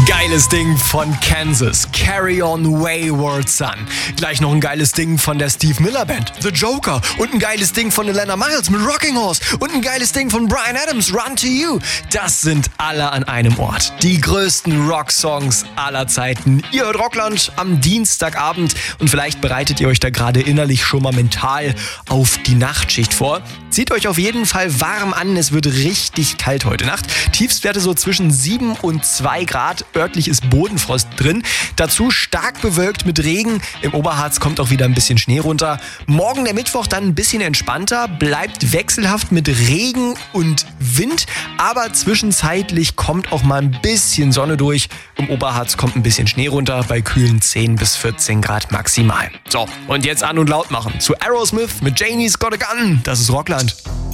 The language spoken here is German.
Geiles Ding von Kansas, Carry On Wayward Son. Gleich noch ein geiles Ding von der Steve Miller Band, The Joker. Und ein geiles Ding von Elena Miles mit Rocking Horse. Und ein geiles Ding von Bryan Adams, Run To You. Das sind alle an einem Ort. Die größten Rocksongs aller Zeiten. Ihr hört Rockland am Dienstagabend und vielleicht bereitet ihr euch da gerade innerlich schon mal mental auf die Nachtschicht vor. Zieht euch auf jeden Fall warm an, es wird richtig kalt heute Nacht. Tiefstwerte so zwischen 7 und 2 Grad. Örtlich ist Bodenfrost drin. Dazu stark bewölkt mit Regen. Im Oberharz kommt auch wieder ein bisschen Schnee runter. Morgen der Mittwoch dann ein bisschen entspannter. Bleibt wechselhaft mit Regen und Wind. Aber zwischenzeitlich kommt auch mal ein bisschen Sonne durch. Im Oberharz kommt ein bisschen Schnee runter. Bei kühlen 10 bis 14 Grad maximal. So, und jetzt an und laut machen. Zu Aerosmith mit Janie's Got a Gun. Das ist Rockland.